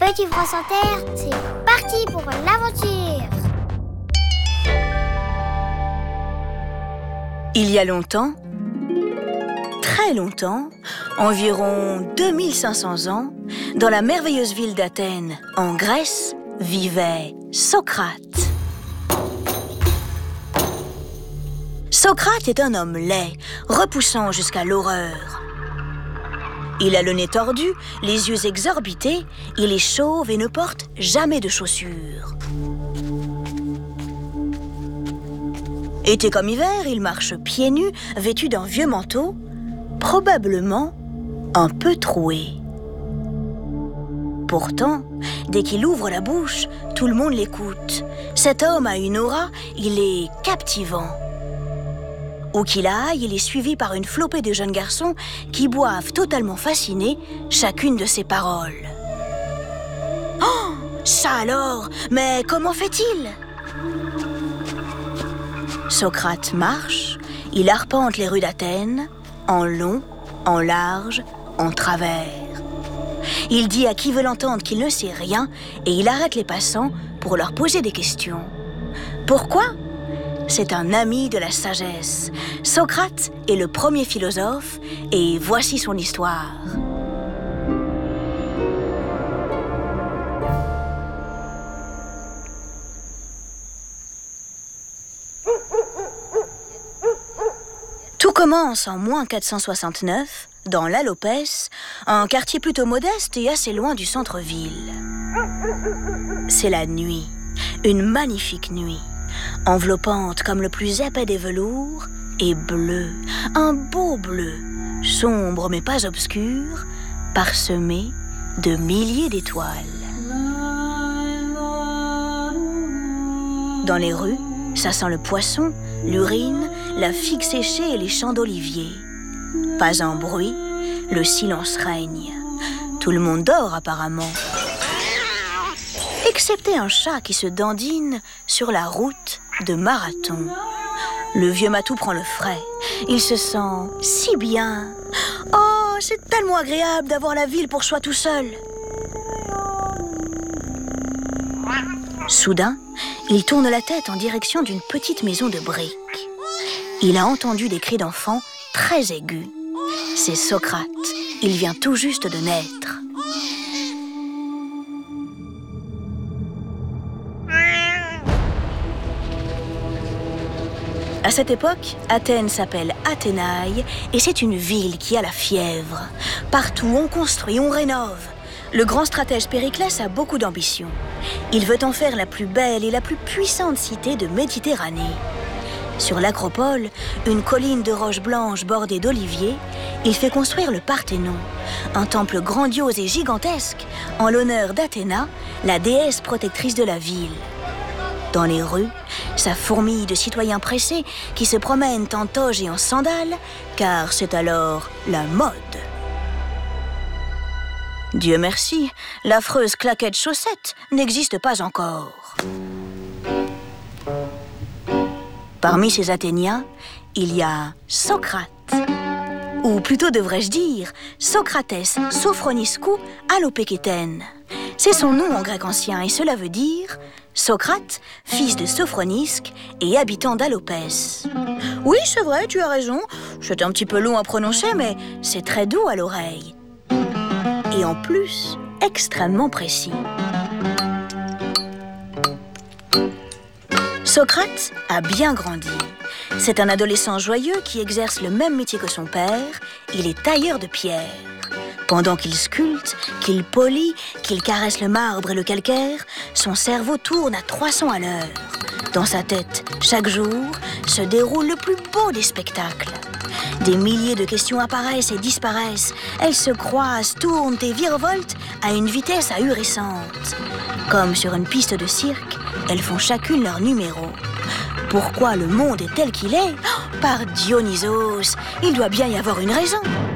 Petit France Inter, c'est parti pour l'aventure. Il y a longtemps, très longtemps, environ 2500 ans, dans la merveilleuse ville d'Athènes, en Grèce, vivait Socrate. Socrate est un homme laid, repoussant jusqu'à l'horreur. Il a le nez tordu, les yeux exorbités, il est chauve et ne porte jamais de chaussures. Été comme hiver, il marche pieds nus, vêtu d'un vieux manteau, probablement un peu troué. Pourtant, dès qu'il ouvre la bouche, tout le monde l'écoute. Cet homme a une aura, il est captivant. Où qu'il aille, il est suivi par une flopée de jeunes garçons qui boivent totalement fascinés chacune de ses paroles. Oh, ça alors! Mais comment fait-il? Socrate marche, il arpente les rues d'Athènes, en long, en large, en travers. Il dit à qui veut l'entendre qu'il ne sait rien et il arrête les passants pour leur poser des questions. Pourquoi? C'est un ami de la sagesse. Socrate est le premier philosophe et voici son histoire. Tout commence en moins 469, dans l'Alopès, un quartier plutôt modeste et assez loin du centre-ville. C'est la nuit, une magnifique nuit, enveloppante comme le plus épais des velours et bleue, un beau bleu, sombre mais pas obscur, parsemé de milliers d'étoiles. Dans les rues, ça sent le poisson, l'urine, la figue séchée et les champs d'olivier. Pas un bruit, le silence règne. Tout le monde dort apparemment. Excepté un chat qui se dandine sur la route de Marathon. Le vieux matou prend le frais. Il se sent si bien. Oh, c'est tellement agréable d'avoir la ville pour soi tout seul. Soudain, il tourne la tête en direction d'une petite maison de briques. Il a entendu des cris d'enfants très aigus. C'est Socrate. Il vient tout juste de naître. À cette époque, Athènes s'appelle Athénaï et c'est une ville qui a la fièvre. Partout, on construit, on rénove. Le grand stratège Périclès a beaucoup d'ambition. Il veut en faire la plus belle et la plus puissante cité de Méditerranée. Sur l'acropole, une colline de roches blanches bordée d'oliviers, il fait construire le Parthénon, un temple grandiose et gigantesque en l'honneur d'Athéna, la déesse protectrice de la ville. Dans les rues, ça fourmille de citoyens pressés qui se promènent en toge et en sandales, car c'est alors la mode. Dieu merci, l'affreuse claquette chaussette n'existe pas encore. Parmi ces Athéniens, il y a Socrate, ou plutôt devrais-je dire Socrates Sophroniscou Alopékétène. C'est son nom en grec ancien et cela veut dire Socrate, fils de Sophronisque et habitant d'Alopès. Oui, c'est vrai, tu as raison. C'est un petit peu long à prononcer, mais c'est très doux à l'oreille. Et en plus, extrêmement précis. Socrate a bien grandi. C'est un adolescent joyeux qui exerce le même métier que son père. Il est tailleur de pierre. Pendant qu'il sculpte, qu'il polit, qu'il caresse le marbre et le calcaire, son cerveau tourne à 300 à l'heure. Dans sa tête, chaque jour, se déroule le plus beau des spectacles. Des milliers de questions apparaissent et disparaissent. Elles se croisent, tournent et virevoltent à une vitesse ahurissante. Comme sur une piste de cirque, elles font chacune leur numéro. Pourquoi le monde est tel qu'il est? Par Dionysos, il doit bien y avoir une raison.